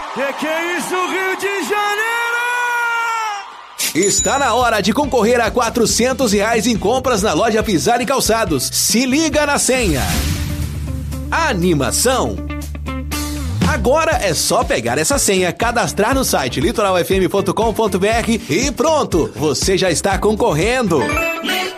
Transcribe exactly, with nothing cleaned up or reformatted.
Que que é isso, Rio de Janeiro? Está na hora de concorrer a quatrocentos reais em compras na loja Pisar e Calçados. Se liga na senha. Animação. Agora é só pegar essa senha, cadastrar no site litoral f m ponto com ponto b r e pronto, você já está concorrendo.